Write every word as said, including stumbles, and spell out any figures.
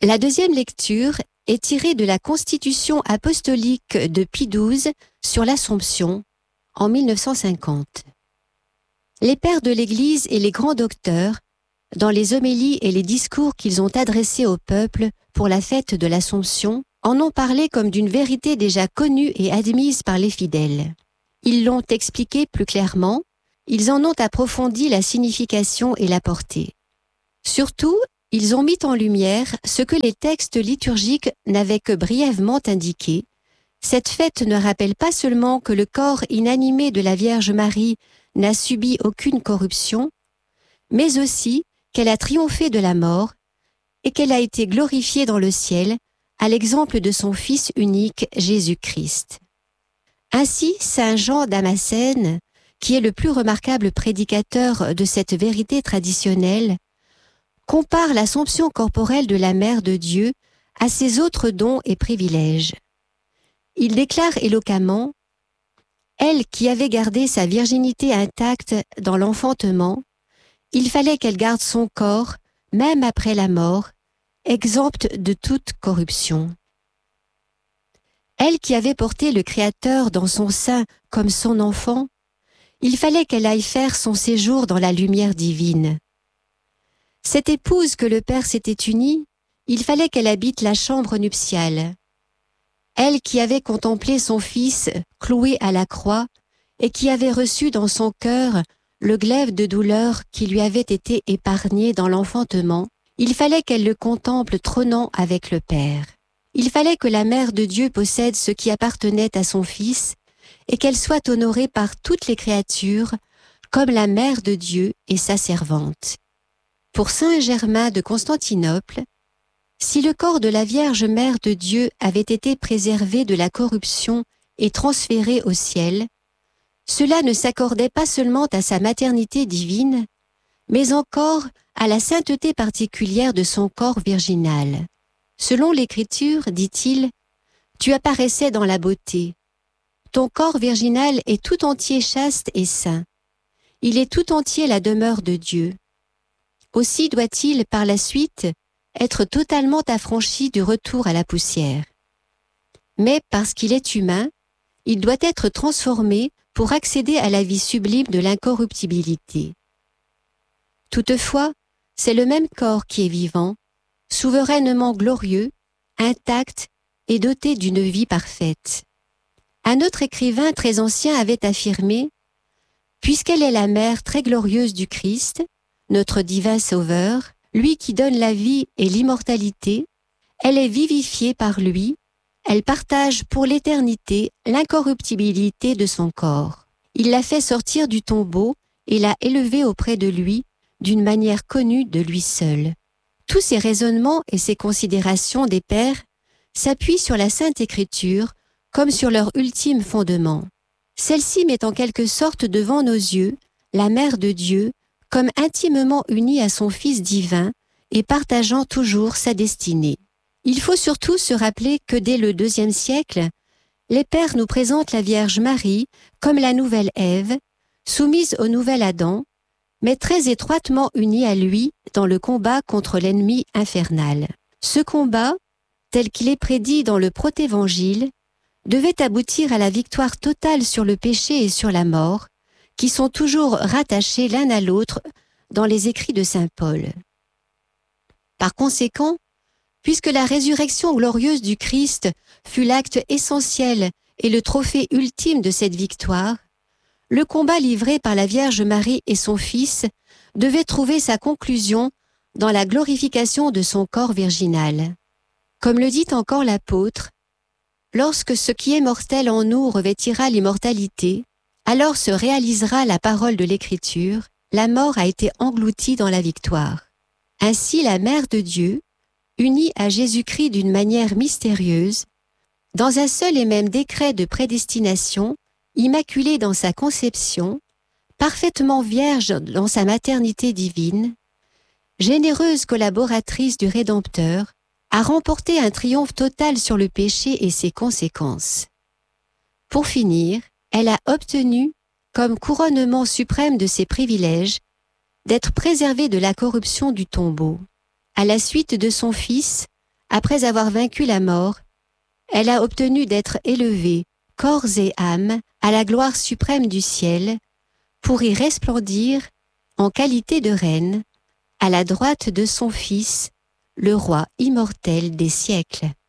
La deuxième lecture est tirée de la Constitution apostolique de Pie douze sur l'Assomption en mille neuf cent cinquante. Les pères de l'Église et les grands docteurs, dans les homélies et les discours qu'ils ont adressés au peuple pour la fête de l'Assomption, en ont parlé comme d'une vérité déjà connue et admise par les fidèles. Ils l'ont expliqué plus clairement, ils en ont approfondi la signification et la portée. Surtout, ils ont mis en lumière ce que les textes liturgiques n'avaient que brièvement indiqué. Cette fête ne rappelle pas seulement que le corps inanimé de la Vierge Marie n'a subi aucune corruption, mais aussi qu'elle a triomphé de la mort et qu'elle a été glorifiée dans le ciel à l'exemple de son Fils unique Jésus-Christ. Ainsi, saint Jean Damascène, qui est le plus remarquable prédicateur de cette vérité traditionnelle, compare l'Assomption corporelle de la Mère de Dieu à ses autres dons et privilèges. Il déclare éloquemment « Elle qui avait gardé sa virginité intacte dans l'enfantement, il fallait qu'elle garde son corps, même après la mort, exempte de toute corruption. Elle qui avait porté le Créateur dans son sein comme son enfant, il fallait qu'elle aille faire son séjour dans la lumière divine. Cette épouse que le Père s'était unie, il fallait qu'elle habite la chambre nuptiale. Elle qui avait contemplé son Fils cloué à la croix et qui avait reçu dans son cœur le glaive de douleur qui lui avait été épargné dans l'enfantement, il fallait qu'elle le contemple trônant avec le Père. Il fallait que la Mère de Dieu possède ce qui appartenait à son Fils et qu'elle soit honorée par toutes les créatures comme la Mère de Dieu et sa servante. Pour saint Germain de Constantinople, si le corps de la Vierge Mère de Dieu avait été préservé de la corruption et transféré au ciel, cela ne s'accordait pas seulement à sa maternité divine, mais encore à la sainteté particulière de son corps virginal. Selon l'Écriture, dit-il, « Tu apparaissais dans la beauté. Ton corps virginal est tout entier chaste et saint. Il est tout entier la demeure de Dieu. Aussi doit-il, par la suite, être totalement affranchi du retour à la poussière. Mais parce qu'il est humain, il doit être transformé pour accéder à la vie sublime de l'incorruptibilité. Toutefois, c'est le même corps qui est vivant, souverainement glorieux, intact et doté d'une vie parfaite. Un autre écrivain très ancien avait affirmé « Puisqu'elle est la mère très glorieuse du Christ, notre divin Sauveur, lui qui donne la vie et l'immortalité, elle est vivifiée par lui, elle partage pour l'éternité l'incorruptibilité de son corps. Il l'a fait sortir du tombeau et l'a élevée auprès de lui d'une manière connue de lui seul. » Tous ces raisonnements et ces considérations des pères s'appuient sur la Sainte Écriture comme sur leur ultime fondement. Celle-ci met en quelque sorte devant nos yeux la Mère de Dieu comme intimement unie à son Fils divin et partageant toujours sa destinée. Il faut surtout se rappeler que dès le deuxième siècle, les pères nous présentent la Vierge Marie comme la nouvelle Ève, soumise au nouvel Adam, mais très étroitement unie à lui dans le combat contre l'ennemi infernal. Ce combat, tel qu'il est prédit dans le protévangile, devait aboutir à la victoire totale sur le péché et sur la mort, qui sont toujours rattachés l'un à l'autre dans les écrits de saint Paul. Par conséquent, puisque la résurrection glorieuse du Christ fut l'acte essentiel et le trophée ultime de cette victoire, le combat livré par la Vierge Marie et son Fils devait trouver sa conclusion dans la glorification de son corps virginal. Comme le dit encore l'apôtre, « Lorsque ce qui est mortel en nous revêtira l'immortalité, alors se réalisera la parole de l'Écriture, la mort a été engloutie dans la victoire. » Ainsi la Mère de Dieu, unie à Jésus-Christ d'une manière mystérieuse, dans un seul et même décret de prédestination, immaculée dans sa conception, parfaitement vierge dans sa maternité divine, généreuse collaboratrice du Rédempteur, a remporté un triomphe total sur le péché et ses conséquences. Pour finir, elle a obtenu, comme couronnement suprême de ses privilèges, d'être préservée de la corruption du tombeau. À la suite de son Fils, après avoir vaincu la mort, elle a obtenu d'être élevée, corps et âme, à la gloire suprême du ciel, pour y resplendir, en qualité de reine, à la droite de son Fils, le roi immortel des siècles.